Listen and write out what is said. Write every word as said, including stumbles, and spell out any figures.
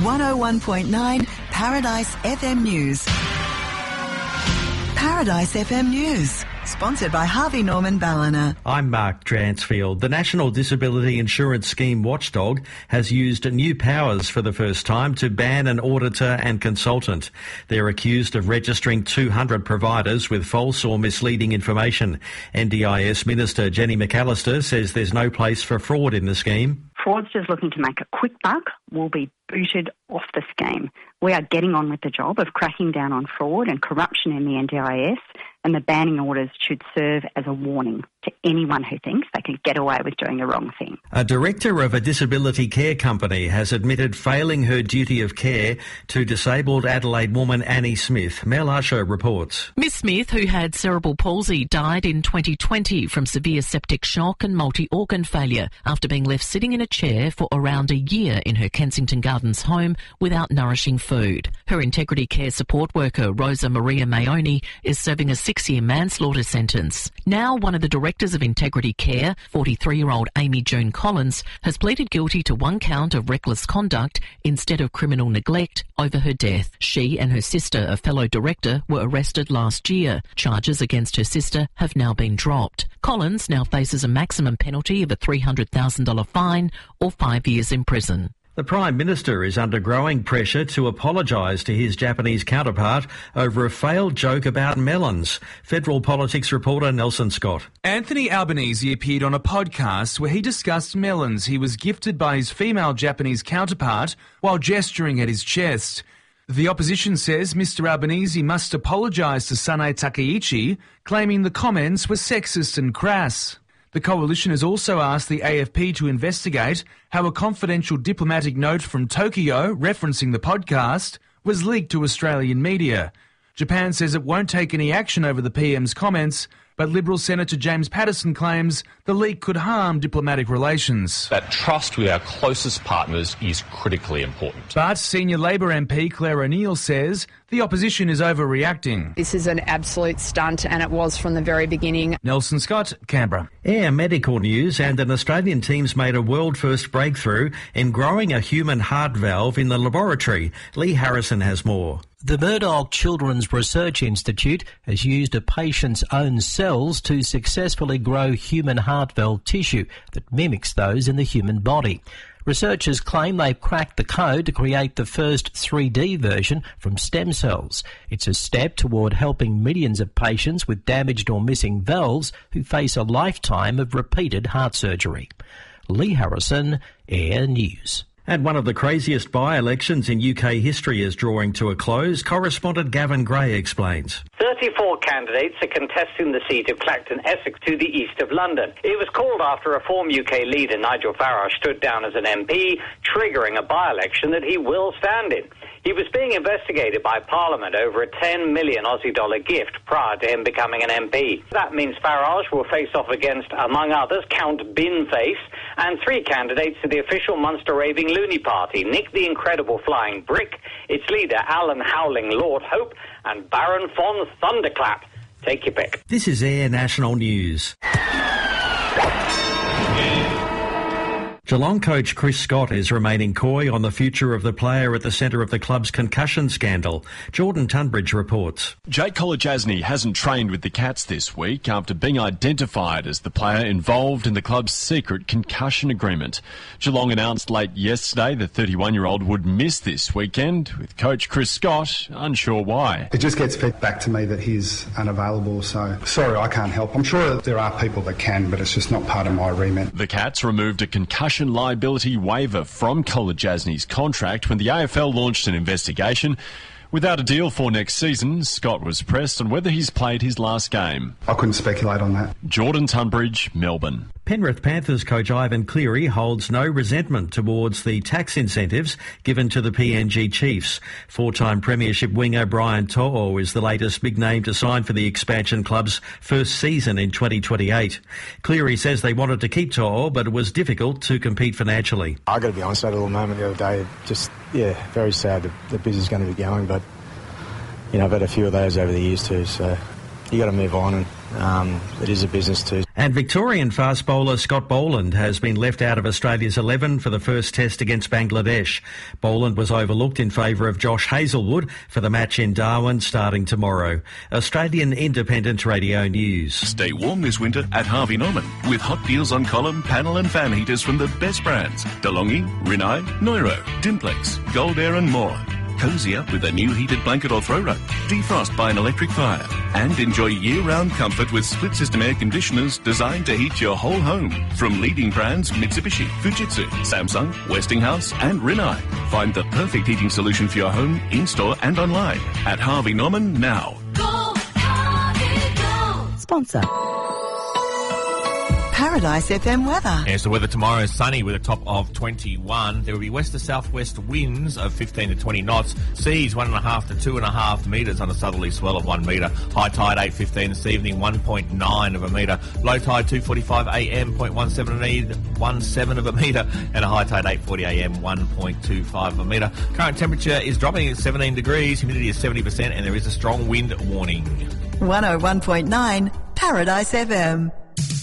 one oh one point nine Paradise F M News. Paradise F M News, sponsored by Harvey Norman Ballina. I'm Mark Dransfield. The National Disability Insurance Scheme watchdog has used new powers for the first time to ban an auditor and consultant. They're accused of registering two hundred providers with false or misleading information. N D I S Minister Jenny McAllister says there's no place for fraud in the scheme. Fraudsters looking to make a quick buck will be booted off the scheme. We are getting on with the job of cracking down on fraud and corruption in the N D I S, and the banning orders should serve as a warning to anyone who thinks they can get away with doing the wrong thing. A director of a disability care company has admitted failing her duty of care to disabled Adelaide woman Annie Smith. Mel Usher reports. Miss Smith, who had cerebral palsy, died in twenty twenty from severe septic shock and multi-organ failure after being left sitting in a chair for around a year in her Kensington Gardens home without nourishing food. Her integrity care support worker, Rosa Maria Mayoni, is serving a six-year manslaughter sentence. Now one of the directors of Integrity Care, forty-three-year-old Amy June Collins, has pleaded guilty to one count of reckless conduct instead of criminal neglect over her death. She and her sister, a fellow director, were arrested last year. Charges against her sister have now been dropped. Collins now faces a maximum penalty of a three hundred thousand dollars fine or five years in prison. The Prime Minister is under growing pressure to apologise to his Japanese counterpart over a failed joke about melons. Federal Politics reporter Nelson Scott. Anthony Albanese appeared on a podcast where he discussed melons he was gifted by his female Japanese counterpart while gesturing at his chest. The opposition says Mister Albanese must apologise to Sanae Takeichi, claiming the comments were sexist and crass. The coalition has also asked the A F P to investigate how a confidential diplomatic note from Tokyo referencing the podcast was leaked to Australian media. Japan says it won't take any action over the P M's comments, but Liberal Senator James Paterson claims the leak could harm diplomatic relations. That trust with our closest partners is critically important. But senior Labor M P Claire O'Neill says the opposition is overreacting. This is an absolute stunt, and it was from the very beginning. Nelson Scott, Canberra. Air medical news, and an Australian team's made a world-first breakthrough in growing a human heart valve in the laboratory. Lee Harrison has more. The Murdoch Children's Research Institute has used a patient's own cells to successfully grow human heart valve tissue that mimics those in the human body. Researchers claim they've cracked the code to create the first three D version from stem cells. It's a step toward helping millions of patients with damaged or missing valves who face a lifetime of repeated heart surgery. Lee Harrison, Air News. And one of the craziest by-elections in U K history is drawing to a close. Correspondent Gavin Gray explains. thirty-four candidates are contesting the seat of Clacton, Essex, to the east of London. It was called after a former U K leader, Nigel Farage, stood down as an M P, triggering a by-election that he will stand in. He was being investigated by Parliament over a ten million Aussie dollar gift prior to him becoming an M P. That means Farage will face off against, among others, Count Binface and three candidates to the official Munster Raving Loony Party, Nick the Incredible Flying Brick, its leader Alan Howling Lord Hope, and Baron von Thunderclap. Take your pick. This is Air National News. Geelong coach Chris Scott is remaining coy on the future of the player at the centre of the club's concussion scandal. Jordan Tunbridge reports. Jake Kolodjasny hasn't trained with the Cats this week after being identified as the player involved in the club's secret concussion agreement. Geelong announced late yesterday the thirty-one-year-old would miss this weekend, with coach Chris Scott unsure why. It just gets fed back to me that he's unavailable, so sorry I can't help. I'm sure that there are people that can, but it's just not part of my remit. The Cats removed a concussion liability waiver from Kolodjasny's contract when the A F L launched an investigation. Without a deal for next season, Scott was pressed on whether he's played his last game. I couldn't speculate on that. Jordan Tunbridge, Melbourne. Penrith Panthers coach Ivan Cleary holds no resentment towards the tax incentives given to the P N G Chiefs. Four-time premiership winger Brian To'o is the latest big name to sign for the expansion club's first season in twenty twenty-eight. Cleary says they wanted to keep To'o, but it was difficult to compete financially. I got to be honest, I had a little moment the other day. Just, yeah, very sad that the business is going to be going, but, you know, I've had a few of those over the years too, so... you got to move on, and um, it is a business too. And Victorian fast bowler Scott Boland has been left out of Australia's eleven for the first test against Bangladesh. Boland was overlooked in favour of Josh Hazlewood for the match in Darwin starting tomorrow. Australian Independent Radio News. Stay warm this winter at Harvey Norman with hot deals on column, panel and fan heaters from the best brands. DeLonghi, Rinnai, Neuro, Dimplex, Gold Air and more. Cozy up with a new heated blanket or throw rug. Defrost by an electric fire. And enjoy year-round comfort with split-system air conditioners designed to heat your whole home. From leading brands Mitsubishi, Fujitsu, Samsung, Westinghouse and Rinnai. Find the perfect heating solution for your home, in-store and online at Harvey Norman now. Go, Harvey, go. Sponsor. Paradise F M weather. Yes, the weather tomorrow is sunny with a top of twenty-one. There will be west to southwest winds of fifteen to twenty knots. Seas one and a half to two and a half metres on a southerly swell of one metre. High tide eight fifteen this evening, one point nine of a metre. Low tide two forty-five a m, zero point one seven of a metre. And a high tide eight forty a m, one point two five of a metre. Current temperature is dropping at seventeen degrees. Humidity is seventy percent and there is a strong wind warning. one oh one point nine Paradise F M.